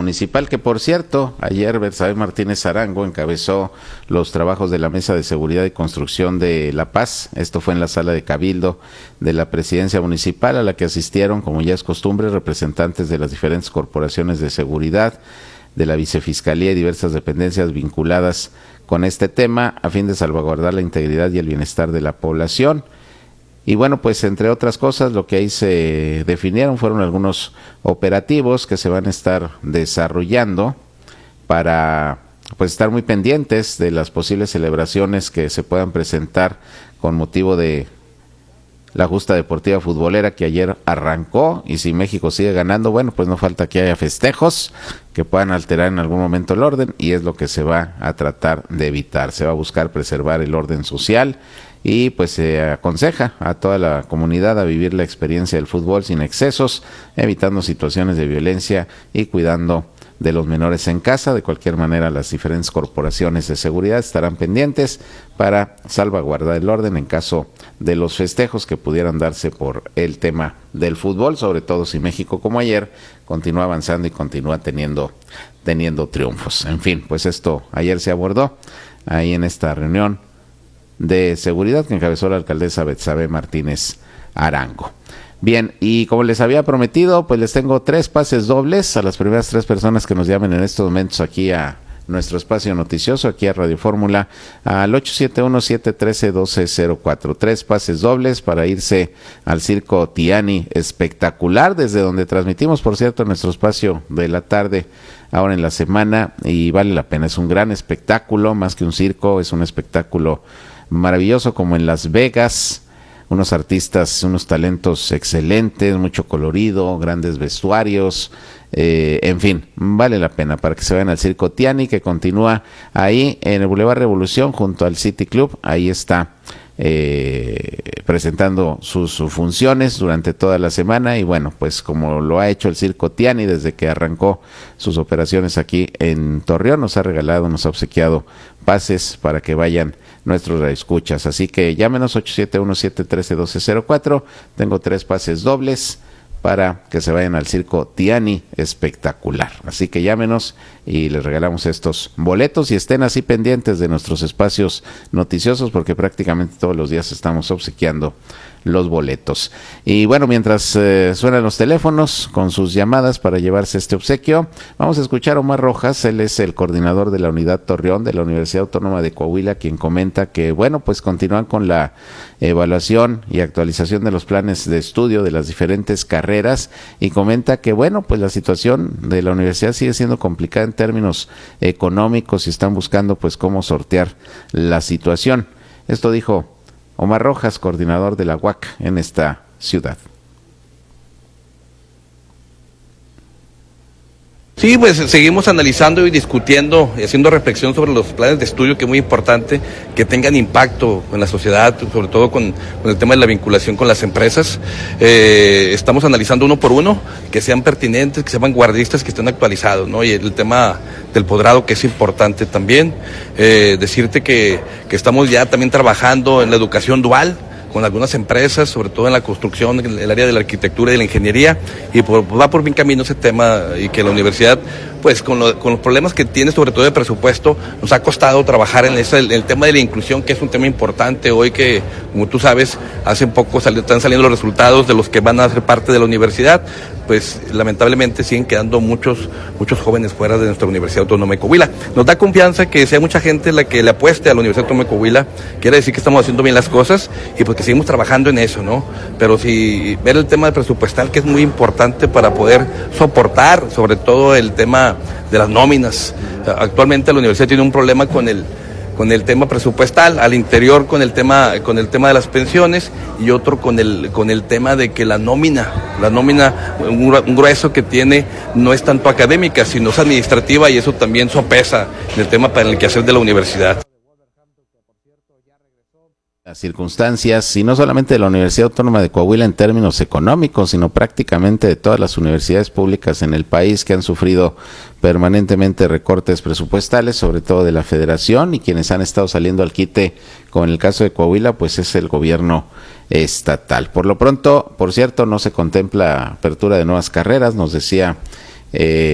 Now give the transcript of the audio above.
municipal, que por cierto, ayer Betsabe Martínez Arango encabezó los trabajos de la Mesa de Seguridad y Construcción de La Paz. Esto fue en la sala de Cabildo de la Presidencia Municipal, a la que asistieron, como ya es costumbre, representantes de las diferentes corporaciones de seguridad, de la Vicefiscalía y diversas dependencias vinculadas con este tema, a fin de salvaguardar la integridad y el bienestar de la población. Y bueno, pues entre otras cosas, lo que ahí se definieron fueron algunos operativos que se van a estar desarrollando para pues estar muy pendientes de las posibles celebraciones que se puedan presentar con motivo de la justa deportiva futbolera que ayer arrancó, y si México sigue ganando, bueno, pues no falta que haya festejos que puedan alterar en algún momento el orden, y es lo que se va a tratar de evitar. Se va a buscar preservar el orden social y pues se aconseja a toda la comunidad a vivir la experiencia del fútbol sin excesos, evitando situaciones de violencia y cuidando de los menores en casa. De cualquier manera, las diferentes corporaciones de seguridad estarán pendientes para salvaguardar el orden en caso de los festejos que pudieran darse por el tema del fútbol, sobre todo si México, como ayer, continúa avanzando y continúa teniendo triunfos. En fin, pues esto ayer se abordó ahí en esta reunión de seguridad que encabezó la alcaldesa Betsabe Martínez Arango. Bien, y como les había prometido, pues les tengo 3 pases dobles a las primeras 3 personas que nos llamen en estos momentos aquí a nuestro espacio noticioso, aquí a Radio Fórmula, al 871-713-1204. 3 pases dobles para irse al Circo Tiani espectacular, desde donde transmitimos, por cierto, nuestro espacio de la tarde, ahora en la semana, y vale la pena. Es un gran espectáculo, más que un circo, es un espectáculo maravilloso, como en Las Vegas. Unos artistas, unos talentos excelentes, mucho colorido, grandes vestuarios, en fin, vale la pena para que se vayan al Circo Tiani, que continúa ahí en el Boulevard Revolución junto al City Club. Ahí está presentando sus funciones durante toda la semana, y bueno, pues como lo ha hecho el Circo Tiani desde que arrancó sus operaciones aquí en Torreón, nos ha obsequiado pases para que vayan nuestros radioescuchas. Así que llámenos 871-713-1204. Tengo 3 pases dobles para que se vayan al Circo Tiani espectacular. Así que llámenos y les regalamos estos boletos, y estén así pendientes de nuestros espacios noticiosos, porque prácticamente todos los días estamos obsequiando los boletos. Y bueno, mientras suenan los teléfonos con sus llamadas para llevarse este obsequio, vamos a escuchar a Omar Rojas. Él es el coordinador de la Unidad Torreón de la Universidad Autónoma de Coahuila, quien comenta que bueno, pues continúan con la evaluación y actualización de los planes de estudio de las diferentes carreras, y comenta que bueno, pues la situación de la universidad sigue siendo complicada en términos económicos, y están buscando pues cómo sortear la situación. Esto dijo Omar Rojas, coordinador de la UAC en esta ciudad. Sí, pues seguimos analizando y discutiendo y haciendo reflexión sobre los planes de estudio, que es muy importante que tengan impacto en la sociedad, sobre todo con el tema de la vinculación con las empresas. Estamos analizando uno por uno, que sean pertinentes, que sean vanguardistas, que estén actualizados, ¿no? Y el tema del posgrado, que es importante también. Decirte que estamos ya también trabajando en la educación dual con algunas empresas, sobre todo en la construcción, en el área de la arquitectura y de la ingeniería, y va por buen camino ese tema, y que la universidad, pues con los problemas que tiene, sobre todo de presupuesto, nos ha costado trabajar en el tema de la inclusión, que es un tema importante hoy, que, como tú sabes, hace poco están saliendo los resultados de los que van a ser parte de la universidad. Pues lamentablemente siguen quedando muchos jóvenes fuera de nuestra Universidad Autónoma de Coahuila. Nos da confianza que sea mucha gente la que le apueste a la Universidad Autónoma de Coahuila. Quiere decir que estamos haciendo bien las cosas, y pues que seguimos trabajando en eso, ¿no? Pero si ver el tema presupuestal, que es muy importante para poder soportar, sobre todo el tema de las nóminas. Actualmente la universidad tiene un problema con el tema presupuestal, al interior con el tema de las pensiones, y otro con el tema de que la nómina, un grueso que tiene, no es tanto académica, sino es administrativa, y eso también sopesa en el tema para el quehacer de la universidad. Las circunstancias, y no solamente de la Universidad Autónoma de Coahuila en términos económicos, sino prácticamente de todas las universidades públicas en el país, que han sufrido permanentemente recortes presupuestales, sobre todo de la Federación, y quienes han estado saliendo al quite con el caso de Coahuila, pues es el gobierno estatal. Por lo pronto, por cierto, no se contempla apertura de nuevas carreras, nos decía